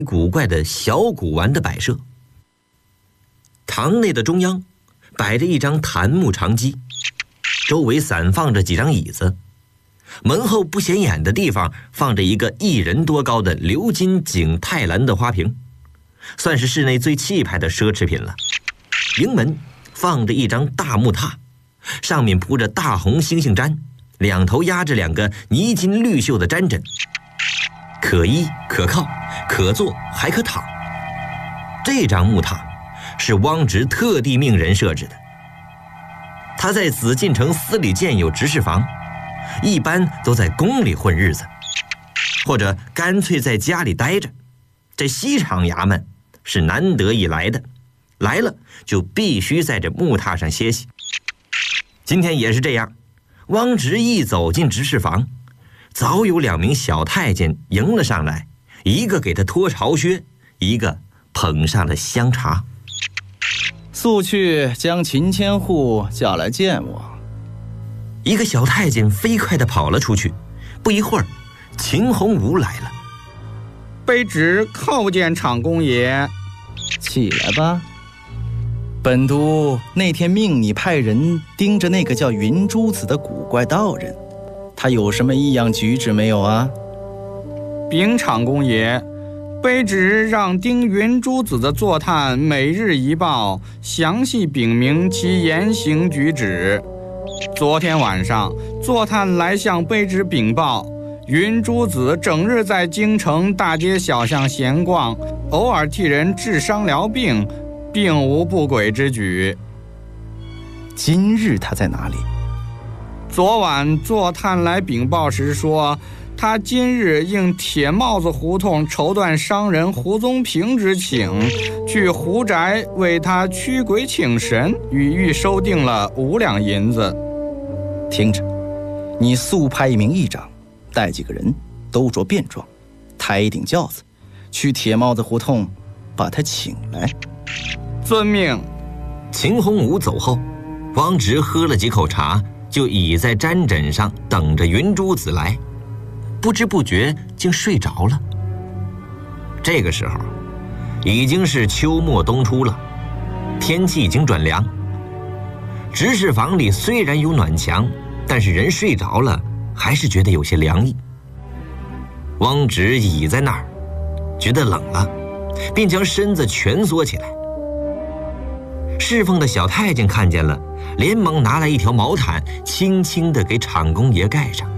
古怪的小古玩的摆设。堂内的中央摆着一张檀木长机，周围散放着几张椅子，门后不显眼的地方放着一个1人多高的鎏金景泰蓝的花瓶，算是室内最气派的奢侈品了。迎门放着一张大木榻，上面铺着大红猩猩毡，两头压着2个泥金绿绣的毡枕，可依可靠，可坐还可躺。这张木榻是汪直特地命人设置的。他在紫禁城司礼监有执事房，一般都在宫里混日子，或者干脆在家里待着。这西厂衙门是难得一来的，来了就必须在这木榻上歇息。今天也是这样，汪直一走进执事房，早有2名小太监迎了上来，一个给他脱朝靴，一个捧上了香茶。 速去将秦千户叫来见我。 一个小太监飞快地跑了出去，不一会儿，秦洪武来了。 卑职叩见厂公爷。 起来吧。本督那天命你派人盯着那个叫云珠子的古怪道人，他有什么异样举止没有啊？ 禀厂公爷，卑职让盯云珠子的坐探每日一报，详细禀明其言行举止。昨天晚上，坐探来向卑职禀报，云珠子整日在京城大街小巷闲逛，偶尔替人治伤疗病，并无不轨之举。 今日他在哪里？ 昨晚坐探来禀报时说，他今日应铁帽子胡同绸缎商人胡宗平之请，去胡宅为他驱鬼请神，与预收定了5两银子。 听着，你速派1名驿长，带几个人，都着便装，抬一顶轿子，去铁帽子胡同把他请来。 遵命。 秦洪武走后，汪直喝了几口茶，就倚在毡枕上等着云珠子来，不知不觉竟睡着了。这个时候已经是秋末冬初了，天气已经转凉。执事房里虽然有暖墙，但是人睡着了还是觉得有些凉意。汪直倚在那儿，觉得冷了，便将身子蜷缩起来。侍奉的小太监看见了，连忙拿来一条毛毯，轻轻地给厂公爷盖上。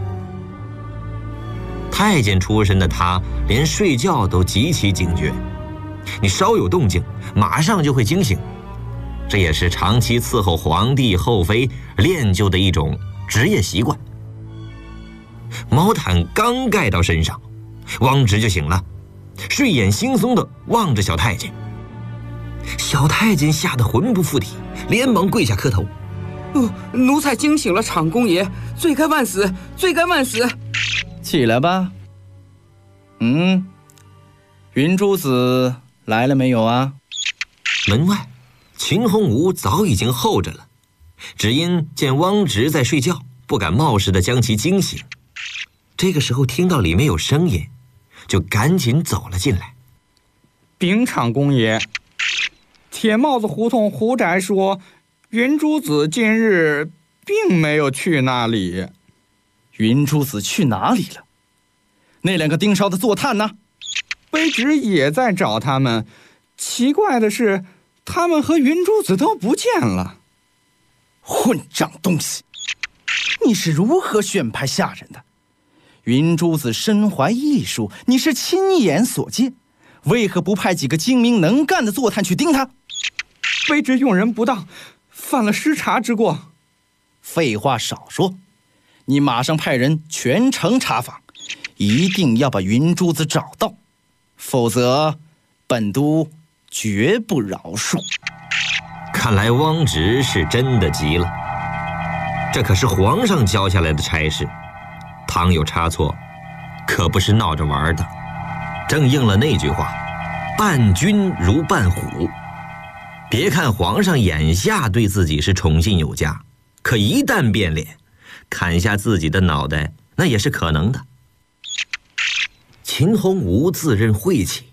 太监出身的他，连睡觉都极其警觉，你稍有动静，马上就会惊醒。这也是长期伺候皇帝后妃练就的一种职业习惯。毛毯刚盖到身上，汪直就醒了，睡眼惺忪地望着小太监。小太监吓得魂不附体，连忙跪下磕头：“ 奴才惊醒了厂公爷，罪该万死，罪该万死。” 起来吧。云珠子来了没有啊？ 门外秦洪武早已经候着了，只因见汪直在睡觉，不敢冒失地将其惊醒。这个时候听到里面有声音，就赶紧走了进来。 禀厂公爷，铁帽子胡同胡宅说，云珠子近日并没有去那里。 云珠子去哪里了？那2个盯梢的坐探呢？ 卑职也在找他们，奇怪的是，他们和云珠子都不见了。 混账东西！你是如何选派下人的？云珠子身怀异术，你是亲眼所见，为何不派几个精明能干的坐探去盯他？ 卑职用人不当，犯了失察之过。 废话少说，你马上派人全城查访，一定要把云珠子找到，否则本督绝不饶恕。 看来汪直是真的急了，这可是皇上交下来的差事，倘有差错，可不是闹着玩的。正应了那句话，伴君如伴虎。别看皇上眼下对自己是宠信有加，可一旦变脸，砍下自己的脑袋那也是可能的。秦洪武自认晦气，